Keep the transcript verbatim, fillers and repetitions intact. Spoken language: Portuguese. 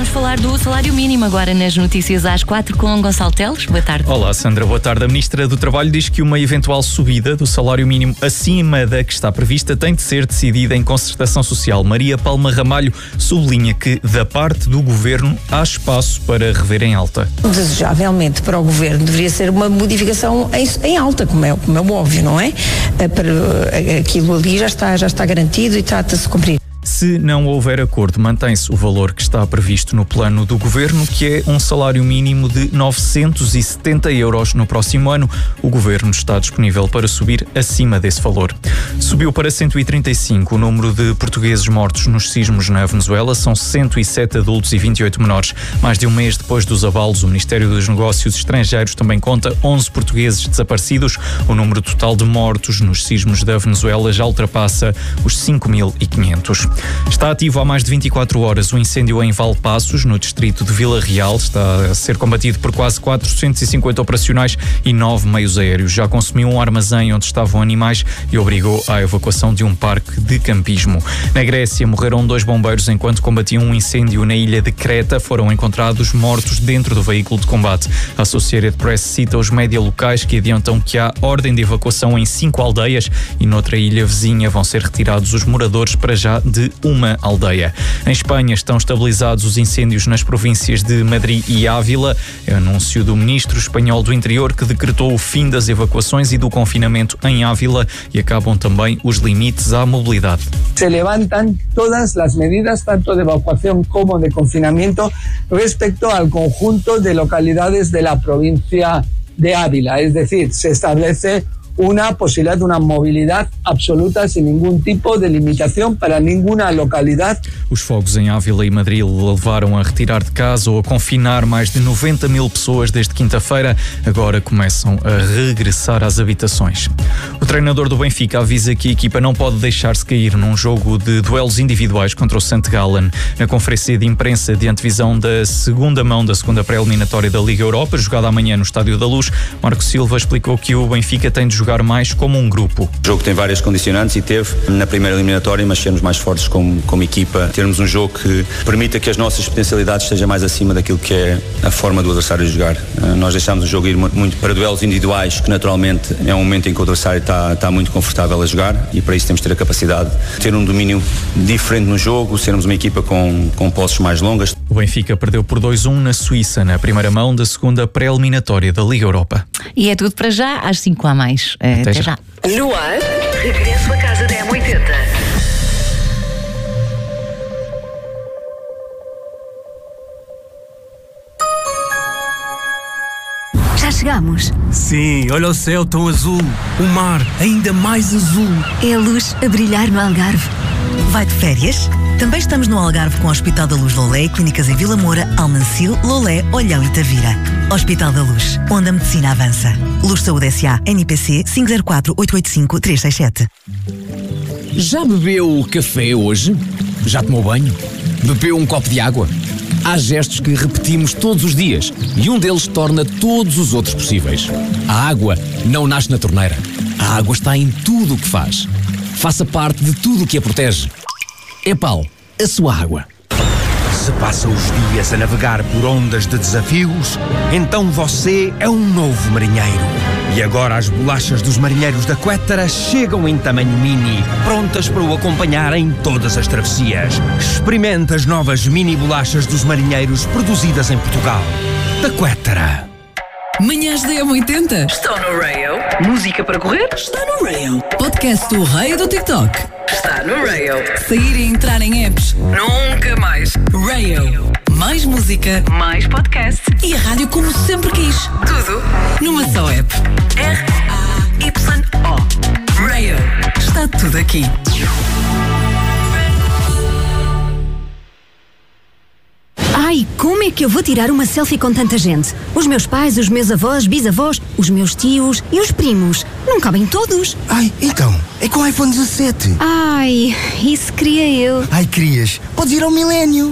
vamos falar do salário mínimo agora nas notícias às quatro com Gonçalo Teles. Boa tarde. Olá, Sandra. Boa tarde. A Ministra do Trabalho diz que uma eventual subida do salário mínimo acima da que está prevista tem de ser decidida em concertação social. Maria Palma Ramalho sublinha que, da parte do Governo, há espaço para rever em alta. Desejavelmente para o Governo deveria ser uma modificação em, em alta, como é, como é óbvio, não é? Para, aquilo ali já está, já está garantido e trata-se de cumprir. Se não houver acordo, mantém-se o valor que está previsto no plano do Governo, que é um salário mínimo de novecentos e setenta euros no próximo ano. O Governo está disponível para subir acima desse valor. Subiu para cento e trinta e cinco o número de portugueses mortos nos sismos na Venezuela. São cento e sete adultos e vinte e oito menores. Mais de um mês depois dos abalos, o Ministério dos Negócios Estrangeiros também conta onze portugueses desaparecidos. O número total de mortos nos sismos da Venezuela já ultrapassa os cinco mil e quinhentos. Está ativo há mais de vinte e quatro horas o incêndio em Valpaços, no distrito de Vila Real. Está a ser combatido por quase quatrocentos e cinquenta operacionais e nove meios aéreos. Já consumiu um armazém onde estavam animais e obrigou à evacuação de um parque de campismo. Na Grécia, morreram dois bombeiros enquanto combatiam um incêndio na ilha de Creta. Foram encontrados mortos dentro do veículo de combate. A Associated Press cita os média locais que adiantam que há ordem de evacuação em cinco aldeias e noutra ilha vizinha vão ser retirados os moradores para já de uma aldeia. Em Espanha estão estabilizados os incêndios nas províncias de Madrid e Ávila. É o anúncio do ministro espanhol do Interior que decretou o fim das evacuações e do confinamento em Ávila e acabam também os limites à mobilidade. Se levantan todas as medidas, tanto de evacuación como de confinamiento, respecto al conjunto de localidades de la provincia de Ávila. Es decir, se establece una posibilidad de una movilidad absoluta sin ningún tipo de limitación para ninguna localidad. Os fogos em Ávila e Madrid levaram a retirar de casa ou a confinar mais de noventa mil pessoas desde quinta-feira. Agora começam a regressar às habitações. O treinador do Benfica avisa que a equipa não pode deixar-se cair num jogo de duelos individuais contra o Saint Gallen. Na conferência de imprensa de antevisão da segunda mão da segunda pré-eliminatória da Liga Europa, jogada amanhã no Estádio da Luz, Marco Silva explicou que o Benfica tem de jogar mais como um grupo. O jogo tem várias condicionantes e teve na primeira eliminatória, mas sermos mais fortes como, como equipa, termos um jogo que permita que as nossas potencialidades estejam mais acima daquilo que é a forma do adversário jogar. Nós deixamos o jogo ir muito para duelos individuais, que naturalmente é um momento em que o adversário está, está muito confortável a jogar e para isso temos de ter a capacidade de ter um domínio diferente no jogo, sermos uma equipa com, com posses mais longas. O Benfica perdeu por dois a um na Suíça, na primeira mão da segunda pré-eliminatória da Liga Europa. E é tudo para já, às cinco há mais. Até, Até já. já. No ar, regresso a casa da M oitenta. Já chegamos. Sim, olha o céu tão azul, o mar ainda mais azul. É a luz a brilhar no Algarve. Vai de férias? Também estamos no Algarve com o Hospital da Luz Lolé e clínicas em Vila Moura, Almancil, Lolé, Olhão e Tavira. Hospital da Luz, onde a medicina avança. Luz Saúde S A, N I P C cinco zero quatro, oito oito cinco, três seis sete. Já bebeu café hoje? Já tomou banho? Bebeu um copo de água? Há gestos que repetimos todos os dias e um deles torna todos os outros possíveis. A água não nasce na torneira. A água está em tudo o que faz. Faça parte de tudo o que a protege. Epal, a sua água. Se passa os dias a navegar por ondas de desafios, então você é um novo marinheiro. E agora as bolachas dos marinheiros da Quettara chegam em tamanho mini, prontas para o acompanhar em todas as travessias. Experimente as novas mini bolachas dos marinheiros produzidas em Portugal. Da Quettara. Manhãs da M oitenta. Estão no Rail. Música para correr? Está no Rail. Podcast do rei do TikTok. Está no Rail. Sair e entrar em apps? Nunca mais. Rail. Mais música. Mais podcast. E a rádio como sempre quis. Tudo numa só app. R A Y O. Rail. Está tudo aqui. Ai, como é que eu vou tirar uma selfie com tanta gente? Os meus pais, os meus avós, bisavós, os meus tios e os primos. Não cabem todos. Ai, então, é com o iPhone dezassete. Ai, isso queria eu. Ai, querias? Podes ir ao Milénio.